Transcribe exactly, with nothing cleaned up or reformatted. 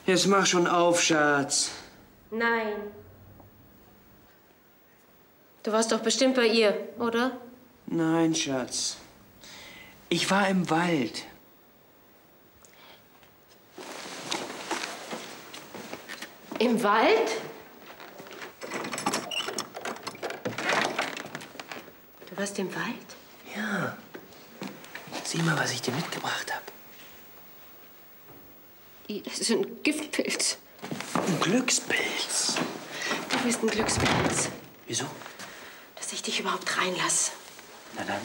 Jetzt mach schon auf, Schatz. Nein. Du warst doch bestimmt bei ihr, oder? Nein, Schatz. Ich war im Wald. Im Wald? Du warst im Wald? Ja. Sieh mal, was ich dir mitgebracht habe. Das ist ein Giftpilz. Ein Glückspilz. Du bist ein Glückspilz. Wieso? Dass ich dich überhaupt reinlasse. Na dann.